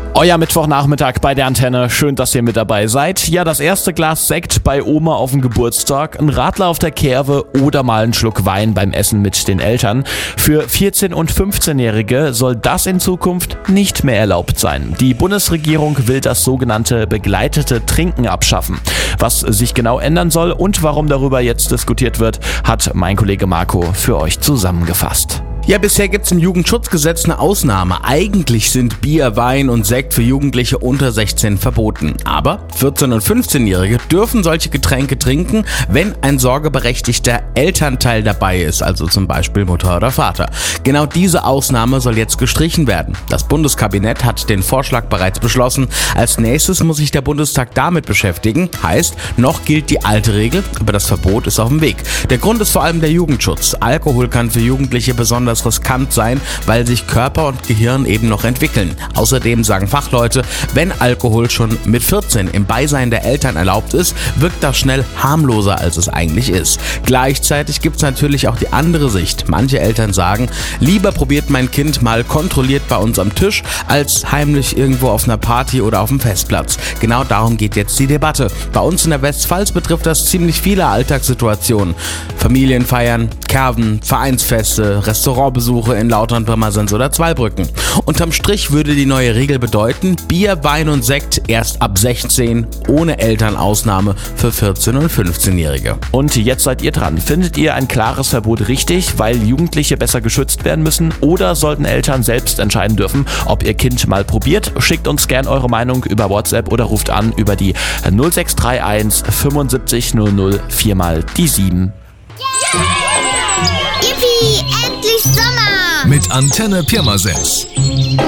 Euer Mittwochnachmittag bei der Antenne. Schön, dass ihr mit dabei seid. Ja, das erste Glas Sekt bei Oma auf dem Geburtstag, ein Radler auf der Kerwe oder mal einen Schluck Wein beim Essen mit den Eltern. Für 14- und 15-Jährige soll das in Zukunft nicht mehr erlaubt sein. Die Bundesregierung will das sogenannte begleitete Trinken abschaffen. Was sich genau ändern soll und warum darüber jetzt diskutiert wird, hat mein Kollege Marco für euch zusammengefasst. Ja, bisher gibt's im Jugendschutzgesetz eine Ausnahme. Eigentlich sind Bier, Wein und Sekt für Jugendliche unter 16 verboten. Aber 14- und 15-Jährige dürfen solche Getränke trinken, wenn ein sorgeberechtigter Elternteil dabei ist, also zum Beispiel Mutter oder Vater. Genau diese Ausnahme soll jetzt gestrichen werden. Das Bundeskabinett hat den Vorschlag bereits beschlossen. Als nächstes muss sich der Bundestag damit beschäftigen. Heißt, noch gilt die alte Regel, aber das Verbot ist auf dem Weg. Der Grund ist vor allem der Jugendschutz. Alkohol kann für Jugendliche besonders riskant sein, weil sich Körper und Gehirn eben noch entwickeln. Außerdem sagen Fachleute, wenn Alkohol schon mit 14 im Beisein der Eltern erlaubt ist, wirkt das schnell harmloser, als es eigentlich ist. Gleichzeitig gibt es natürlich auch die andere Sicht. Manche Eltern sagen, lieber probiert mein Kind mal kontrolliert bei uns am Tisch, als heimlich irgendwo auf einer Party oder auf dem Festplatz. Genau darum geht jetzt die Debatte. Bei uns in der Westpfalz betrifft das ziemlich viele Alltagssituationen. Familienfeiern, Kerben, Vereinsfeste, Restaurantbesuche in Lautern, Pirmasens oder Zweibrücken. Unterm Strich würde die neue Regel bedeuten, Bier, Wein und Sekt erst ab 16, ohne Elternausnahme für 14- und 15-Jährige. Und jetzt seid ihr dran. Findet ihr ein klares Verbot richtig, weil Jugendliche besser geschützt werden müssen? Oder sollten Eltern selbst entscheiden dürfen, ob ihr Kind mal probiert? Schickt uns gern eure Meinung über WhatsApp oder ruft an über die 0631 75 00 4 mal die 7. Yippie, endlich Sommer! Mit Antenne Pirmasens.